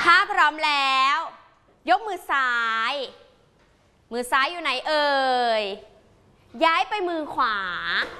ถ้าพร้อมแล้วยกมือซ้ายอยู่ไหนเอ่ยย้ายไปมือขวา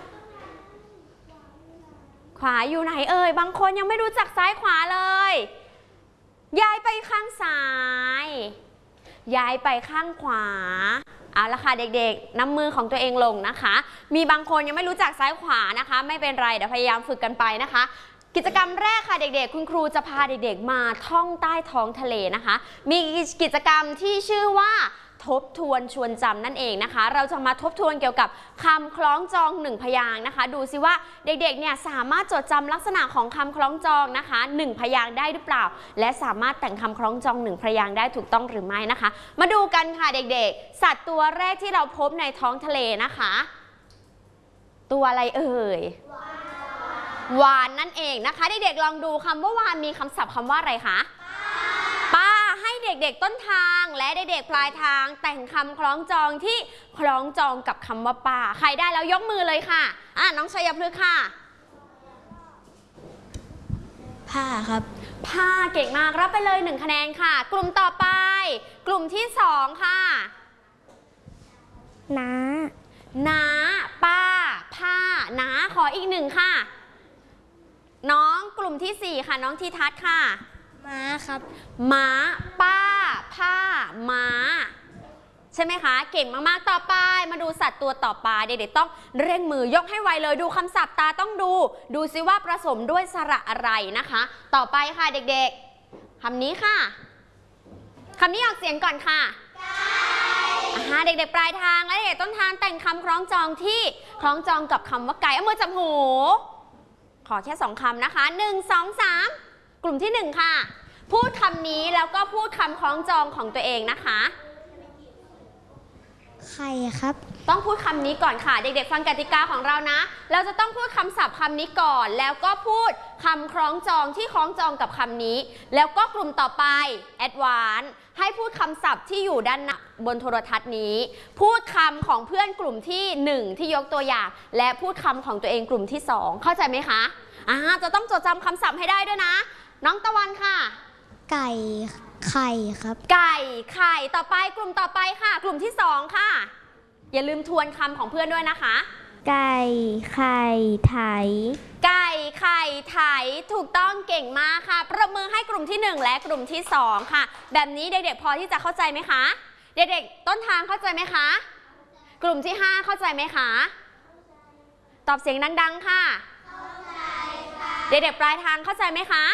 อยู่ไหนเอ่ยบางคนยังไม่รู้จักซ้ายขวาเลยย้ายไปข้างซ้ายย้ายไปข้างขวาเอาละค่ะเด็กๆนำมือของตัวเองลงนะคะมีบางคนยังไม่รู้จักซ้ายขวานะคะไม่เป็นไรเดี๋ยวพยายามฝึกกันไปนะคะกิจกรรมแรกค่ะเด็กๆคุณครูจะพาเด็กๆมาท่องใต้ท้องทะเลนะคะมีกิจกรรมที่ชื่อว่าทบทวนชวนจำนั่นเองนะคะเราจะมาทบทวนเกี่ยวกับคำคล้องจอง1พยางค์นะคะดูซิว่าเด็กๆเนี่ยสามารถจดจำลักษณะของคำคล้องจองนะคะ1พยางค์ได้หรือเปล่าและสามารถแต่งคำคล้องจอง1พยางค์ได้ถูกต้องหรือไม่นะคะมาดูกันค่ะเด็กๆสัตว์ตัวแรกที่เราพบในท้องทะเลนะคะตัวอะไรเอ่ยวาฬนั่นเองนะคะเด็กๆลองดูคำว่าวาฬมีคำศัพท์คำว่าอะไรคะป้าให้เด็กๆต้นทางและเด็กๆปลายทางแต่งคำคล้องจองที่คล้องจองกับคำว่าป้าใครได้แล้วยกมือเลยค่ะน้องชัยพฤกษ์ค่ะผ้าครับผ้าเก่งมากรับไปเลย1คะแนนค่ะกลุ่มต่อไปกลุ่มที่2ค่ะน้าป้าผ้าน้าขออีก1ค่ะน้องกลุ่มที่4ค่ะน้องทีทัศน์ค่ะม้าครับม้าป้าผ้าม้าใช่ไหมคะเก่งมากๆต่อไปมาดูสัตว์ตัวต่อไปเด็กๆต้องเร่งมือยกให้ไวเลยดูคำศัพท์ตาต้องดูซิว่าผสมด้วยสระอะไรนะคะต่อไปค่ะเด็กๆคำนี้ค่ะคำนี้ออกเสียงก่อนค่ะเด็กๆปลายทางและเด็กๆต้นทางแต่งคำคล้องจองที่คล้องจองกับคำว่าไก่เอามือจับหูขอแค่2คำนะคะ1 2 3กลุ่มที่1ค่ะพูดคำนี้แล้วก็พูดคำคล้องจองของตัวเองนะคะใครครับต้องพูดคำนี้ก่อนค่ะเด็กๆฟังกติกาของเรานะเราจะต้องพูดคำศัพท์คำนี้ก่อนแล้วก็พูดคำคล้องจองที่คล้องจองกับคำนี้แล้วก็กลุ่มต่อไปแอดวานซ์ให้พูดคำศัพท์ที่อยู่ด้านบนโทรทัศน์นี้พูดคำของเพื่อนกลุ่มที่1ที่ยกตัวอย่างและพูดคำของตัวเองกลุ่มที่2เข้าใจไหมคะจะต้องจดจำคำศัพท์ให้ได้ด้วยนะน้องตะวันค่ะไก่ไข่ครับไก่ไข่ต่อไปกลุ่มต่อไปค่ะกลุ่มที่2ค่ะอย่าลืมทวนคำของเพื่อนด้วยนะคะไก่ไข่ไถไก่ไข่ไถถูกต้องเก่งมากค่ะปรบมือให้กลุ่มที่1และกลุ่มที่2ค่ะแบบนี้เด็กๆพอที่จะเข้าใจไหมคะเด็กๆต้นทางเข้าใจไหมคะกลุ่มที่5เข้าใจไหมคะตอบเสียงดังๆค่ะเด็กๆปลายทางเข้าใจไหมคะ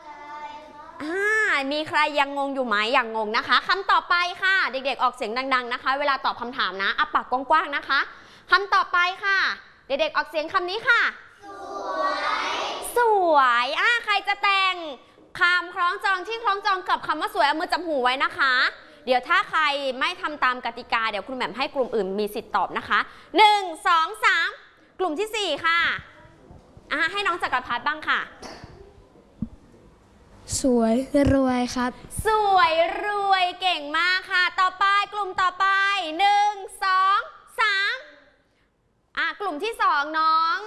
มีใครยังงงอยู่ไหมอย่างงงนะคะคำต่อไปค่ะเด็กๆออกเสียงดังๆนะคะเวลาตอบคำถามนะปากกว้างๆนะคะคำต่อไปค่ะเด็กๆออกเสียงคำนี้ค่ะสวยใครจะแต่งคำคล้องจองที่คล้องจองกับคำว่าสวยเอามือจับหูไว้นะคะเดี๋ยวถ้าใครไม่ทำตามกติกาเดี๋ยวคุณแหม่มให้กลุ่มอื่นมีสิทธิ์ตอบนะคะ1 2 3กลุ่มที่4ค่ะให้น้องจักรพัฒน์บ้างค่ะสวยรวยครับสวยรวยเก่งมากค่ะต่อไปกลุ่มต่อไป1 2 3กลุ่มที่2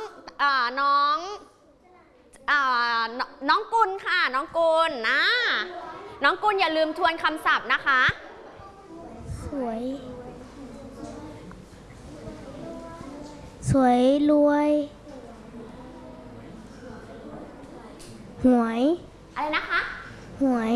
น้องกุลค่ะน้องกุลน้องกุลอย่าลืมทวนคำศัพท์นะคะสวยรวยหวยอะไรนะคะหวย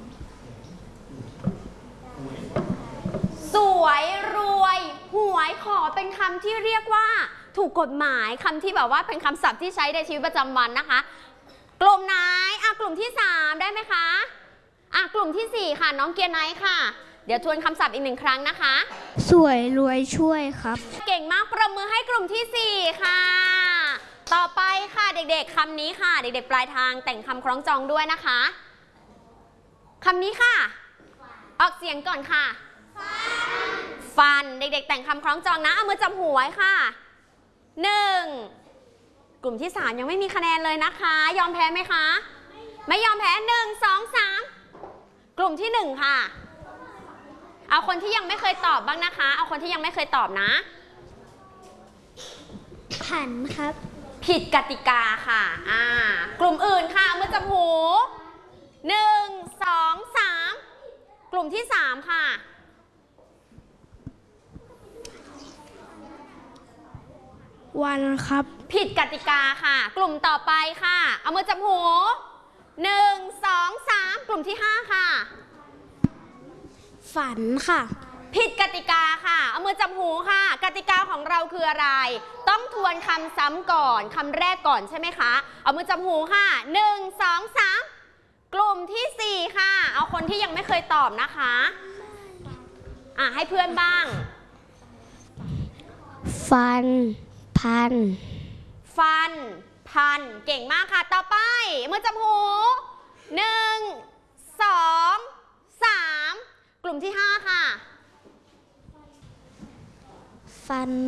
สวยรวยหวยขอเป็นคำที่เรียกว่าถูกกฎหมายคำที่แบบว่าเป็นคำศัพท์ที่ใช้ในชีวิตประจำวันนะคะกลุ่มไหนกลุ่มที่3ได้ไหมคะกลุ่มที่4ค่ะน้องเกียร์ไนท์ค่ะเดี๋ยวทวนคำศัพท์อีก1ครั้งนะคะสวยรวยช่วยครับเก่งมากประมือให้กลุ่มที่4ค่ะต่อไปค่ะเด็กๆคำนี้ค่ะเด็กๆปลายทางแต่งคำคล้องจองด้วยนะคะคำนี้ค่ะออกเสียงก่อนค่ะฟันเด็กๆแต่งคำคล้องจองนะเอามือจับหูไว้ค่ะ1กลุ่มที่3ยังไม่มีคะแนนเลยนะคะยอมแพ้ไหมคะไม่ยอมแพ้1 2 3กลุ่มที่1ค่ะเอาคนที่ยังไม่เคยตอบบ้างนะคะเอาคนที่ยังไม่เคยตอบนะขันครับผิดกติกาค่ะกลุ่มอื่นค่ะมือจับหู1 2 3 ลุ่มที่3ค่ะวันครับผิดกติกาค่ะกลุ่มต่อไปค่ะเอามือจับหู1 2 3กลุ่มที่5ค่ะฝันค่ะผิดกติกาค่ะเอามือจับหูค่ะกติกาของเราคืออะไรต้องทวนคำซ้ำก่อนคำแรกก่อนใช่ไหมคะเอามือจับหูค่ะ1 2 3กลุ่มที่4ค่ะเอาคนที่ยังไม่เคยตอบนะคะให้เพื่อนบ้างฟันพันฟันพันเก่งมากค่ะต่อไปมือจับหู1 2 3กลุ่มที่5ค่ะฟัน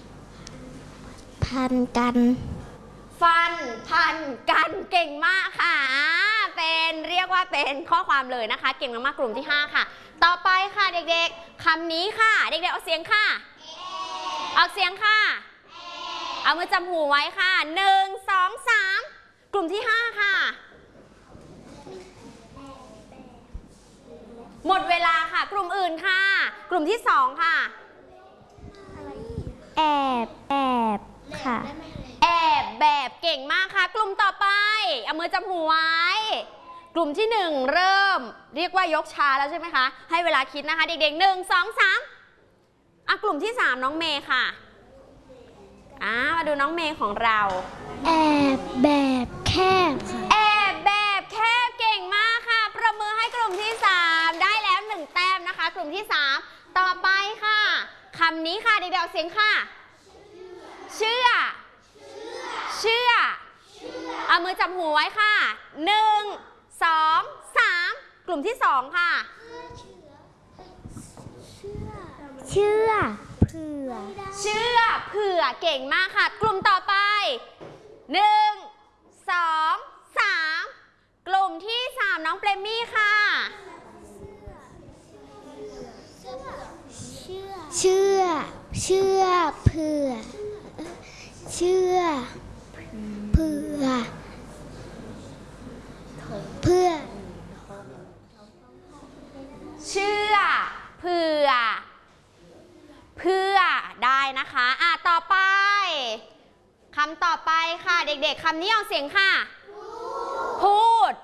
พันกันฟันพันกันเก่งมากค่ะเป็นเรียกว่าเป็นข้อความเลยนะคะเก่งมากๆกลุ่มที่5ค่ะต่อไปค่ะเด็กๆคำนี้ค่ะเด็กๆออกเสียงค่ะออกเสียงค่ะเอามือจับหูไว้ค่ะ1 2 3กลุ่มที่5ค่ะหมดเวลาค่ะกลุ่มอื่นค่ะกลุ่มที่2ค่ะแอบค่ะแอบแบบเก่งมากค่ะกลุ่มต่อไปเอามือจับหูไว้กลุ่มที่1เริ่มเรียกว่ายกช้าแล้วใช่ไหมคะให้เวลาคิดนะคะเด็กๆ1 2 3กลุ่มที่3น้องเมย์ค่ะมาดูน้องเมย์ของเราแอบแบบแคบแอบแบบแคบเก่งมากค่ะประมือให้กลุ่มที่3ได้แล้ว1แต้มนะคะกลุ่มที่3ต่อไปค่ะคำนี้ค่ะเด็กๆออกเสียงค่ะเชื่อเอามือจับหูไว้ค่ะ1 2 3กลุ่มที่2ค่ะเชื่อเผื่อเก่งมากค่ะกลุ่มต่อไป1 2 3กลุ่มที่3น้องเปรมมี่ค่ะเชื่อเผื่อเชื่อเผื่อเชื่อเพื่อได้นะคะต่อไปคำต่อไปค่ะเด็กๆคำนี้ออกเสียงค่ะพูด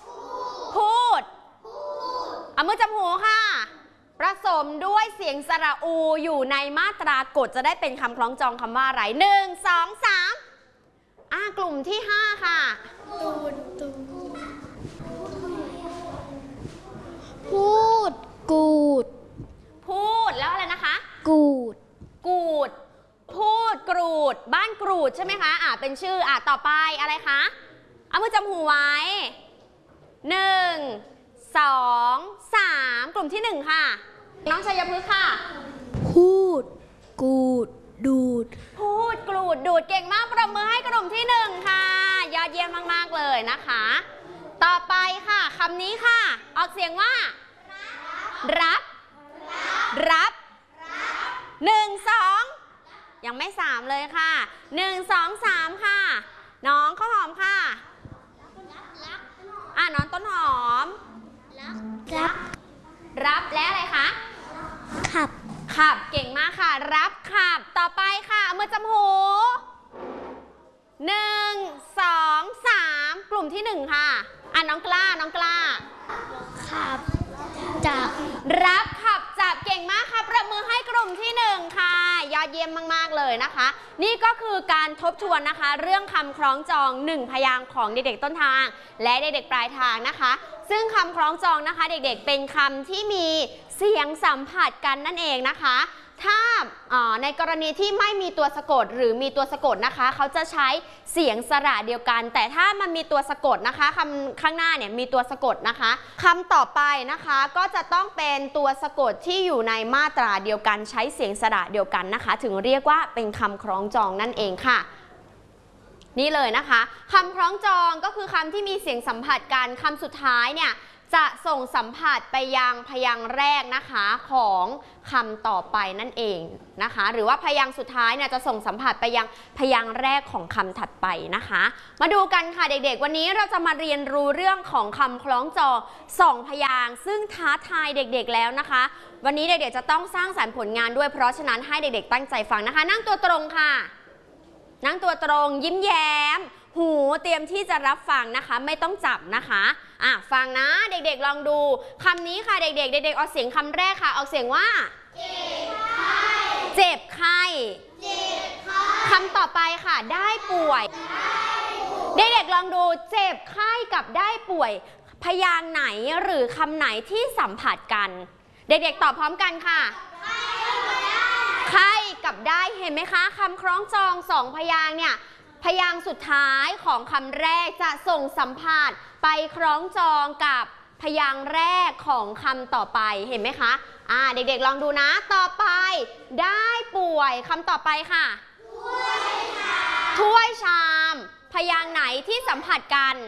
เอามือจับหูค่ะผสมด้วยเสียงสระอูอยู่ในมาตรากฎจะได้เป็นคำคล้องจองคำว่าอะไร1 2 3กลุ่มที่5ค่ะพูดแล้วอะไรนะคะกูดพูดกรูดบ้านกรูดใช่ไหมคะเป็นชื่อต่อไปอะไรคะเอามือจับหูไว้1 2 3กลุ่มที่1ค่ะน้องชัยพฤกษ์ค่ะพูดกูดดูดเก่งมากประมือให้กลุ่มที่1ค่ะยอดเยี่ยมมากๆเลยนะคะต่อไปค่ะคำนี้ค่ะออกเสียงว่ารับ1 2ยังไม่3เลยค่ะ1 2 3ค่ะน้องข้าวหอมค่ะน้องต้นหอมรับและอะไรคะขับเก่งมากค่ะรับขับต่อไปค่ะมือจับหู1 2 3กลุ่มที่1ค่ะน้องกล้าขับจับรับขับจับเก่งมากค่ะประมือให้กลุ่มที่1ค่ะยอดเยี่ยมมากๆเลยนะคะนี่ก็คือการทบทวนนะคะเรื่องคำคล้องจอง1พยางค์ของเด็กๆต้นทางและเด็กๆปลายทางนะคะซึ่งคำคล้องจองนะคะเด็กๆเป็นคำที่มีเสียงสัมผัสกันนั่นเองนะคะถ้าในกรณีที่ไม่มีตัวสะกดหรือมีตัวสะกดนะคะเขาจะใช้เสียงสระเดียวกันแต่ถ้ามันมีตัวสะกดนะคะคำข้างหน้าเนี่ยมีตัวสะกดนะคะคำต่อไปนะคะก็จะต้องเป็นตัวสะกดที่อยู่ในมาตราเดียวกันใช้เสียงสระเดียวกันนะคะถึงเรียกว่าเป็นคำคล้องจองนั่นเองค่ะนี่เลยนะคะคำคล้องจองก็คือคำที่มีเสียงสัมผัสกันคำสุดท้ายเนี่ยจะส่งสัมผัสไปยังพยางค์แรกนะคะของคำต่อไปนั่นเองนะคะหรือว่าพยางค์สุดท้ายเนี่ยจะส่งสัมผัสไปยังพยางค์แรกของคำถัดไปนะคะมาดูกันค่ะเด็กๆวันนี้เราจะมาเรียนรู้เรื่องของคำคล้องจอง2พยางค์ซึ่งท้าทายเด็กๆแล้วนะคะวันนี้เด็กๆจะต้องสร้างสรรค์ผลงานด้วยเพราะฉะนั้นให้เด็กๆตั้งใจฟังนะคะนั่งตัวตรงค่ะนั่งตัวตรงยิ้มแย้มหูเตรียมที่จะรับฟังนะคะไม่ต้องจับนะคะฟังนะเด็กๆลองดูคำนี้ค่ะเด็กๆออกเสียงคำแรกค่ะออกเสียงว่าเจ็บไข้คำต่อไปค่ะได้ป่วยเด็กๆลองดูเจ็บไข้กับได้ป่วยพยางค์ไหนหรือคำไหนที่สัมผัสกันเด็กๆตอบพร้อมกันค่ะไข้กับได้เห็นไหมคะคำคล้องจอง2พยางค์เนี่ยพยางค์สุดท้ายของคำแรกจะส่งสัมผัสไปคล้องจองกับพยางค์แรกของคำต่อไปเห็นไหมคะเด็กๆลองดูนะต่อไปได้ป่วยคำต่อไปค่ะถ้วยชามพยางค์ไหนที่สัมผัสกัน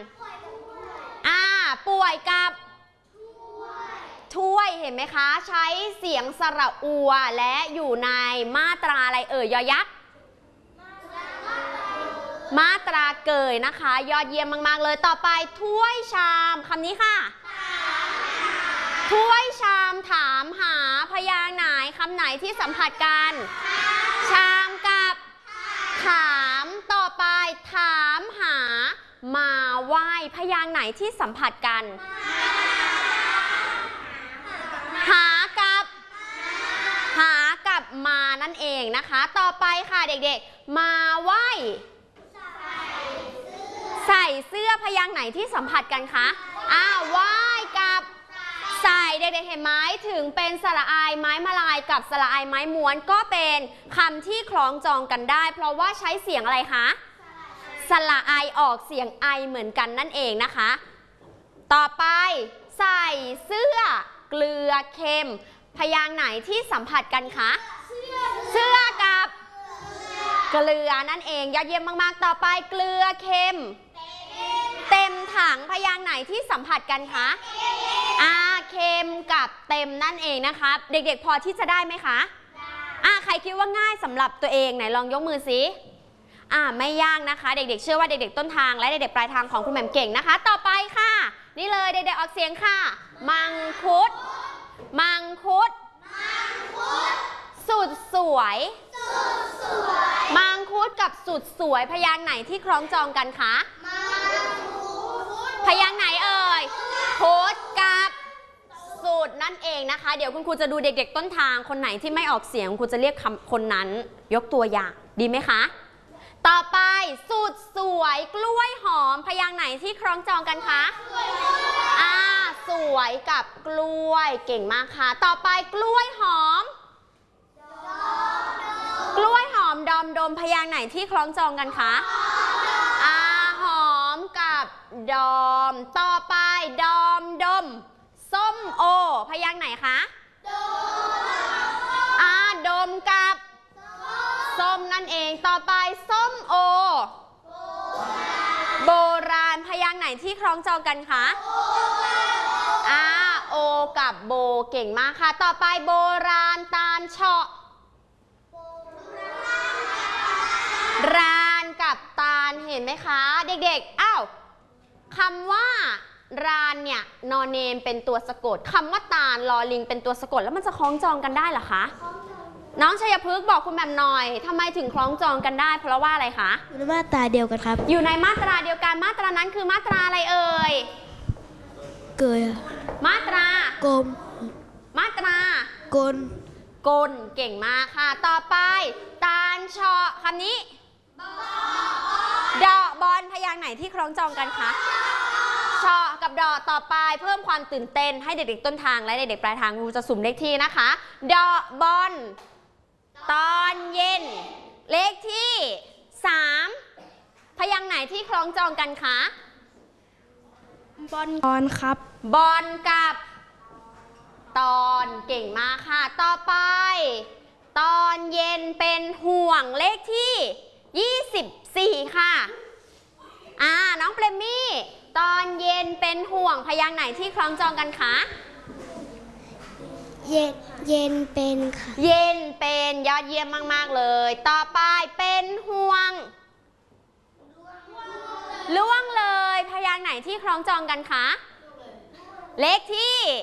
ป่วยกับถ้วยเห็นไหมคะใช้เสียงสระอูและอยู่ในมาตราอะไรยอยักษ์มาตราเกยนะคะยอดเยี่ยมมากๆเลยต่อไปถ้วยชามคำนี้ค่ะถ้วยชามถามหาพยางค์ไหนคำไหนที่สัมผัสกันชามกับถามต่อไปถามหามาไหว้พยางค์ไหนที่สัมผัสกันหากับมานั่นเองนะคะต่อไปค่ะเด็กๆมาไหว้ใส่เสื้อพยางค์ไหนที่สัมผัสกันคะไหว้กับใส่เด็กๆเห็นไหมถึงเป็นสระอายไม้มาลายกับสระอายไม้ม้วนก็เป็นคำที่คล้องจองกันได้เพราะว่าใช้เสียงอะไรคะสระอายออกเสียงไอเหมือนกันนั่นเองนะคะต่อไปใส่เสื้อเกลือเค็มพยางค์ไหนที่สัมผัสกันคะเสื้อกับเกลือนั่นเองยอดเยี่ยมมากๆต่อไปเกลือเค็มเต็มถังพยางค์ไหนที่สัมผัสกันคะเค็มกับเต็มนั่นเองนะคะเด็กๆพอที่จะได้ไหมคะใครคิดว่าง่ายสำหรับตัวเองไหนลองยกมือสิไม่ยากนะคะเด็กๆเชื่อว่าเด็กๆต้นทางและเด็กๆปลายทางของคุณแหม่มเก่งนะคะต่อไปค่ะนี่เลยเด็กๆออกเสียงค่ะมังคุดสุดสวยมังคุดกับสุดสวยพยางค์ไหนที่คล้องจองกันคะพยางค์ไหนคุดกับสุดนั่นเองนะคะเดี๋ยวคุณครูจะดูเด็กๆต้นทางคนไหนที่ไม่ออกเสียงครูจะเรียกคนนั้นยกตัวอย่างดีไหมคะต่อไปสุดสวยกล้วยหอมพยางค์ไหนที่คล้องจองกันคะสวยกับกล้วยเก่งมากค่ะต่อไปกล้วยหอมดอมดมพยางค์ไหนที่คล้องจองกันคะหอมกับดอมต่อไปดอมดมส้มโอพยางค์ไหนคะดมกับส้มนั่นเองต่อไปส้มโอโบราณพยางค์ไหนที่คล้องจองกันคะโอกับโบเก่งมากค่ะต่อไปโบราณตาลเฉาะรานกับตาลเห็นไหมคะเด็กๆคำว่ารานเนี่ยนอเนมเป็นตัวสะกดคำว่าตาลลอลิงเป็นตัวสะกดแล้วมันจะคล้องจองกันได้เหรอคะน้องชัยพฤกษ์บอกคุณแหม่มหน่อยทำไมถึงคล้องจองกันได้เพราะว่าอะไรคะอยู่ในมาตราเดียวกันครับอยู่ในมาตราเดียวกันมาตรานั้นคือมาตราอะไรเกยมาตรากลมมาตรากลเก่งมากค่ะต่อไปตาลเฉาะคำนี้ดอกบอลพยางค์ไหนที่คล้องจองกันคะเฉาะกับดอกต่อไปเพิ่มความตื่นเต้นให้เด็กๆต้นทางและเด็กๆปลายทางครูจะสุ่มเลขที่นะคะดอกบอลตอนเย็นเลขที่3พยางค์ไหนที่คล้องจองกันคะบอลครับบอลกับตอนเก่งมากค่ะต่อไปตอนเย็นเป็นห่วงเลขที่24ค่ะน้องเปรมมี่ตอนเย็นเป็นห่วงพยางค์ไหนที่คล้องจองกันคะเย็นเป็นค่ะเย็นเป็นยอดเยี่ยมมากๆเลย ต่อไปเป็นห่วงล่วงเลยพยางค์ไหนที่คล้องจองกันคะเลขที่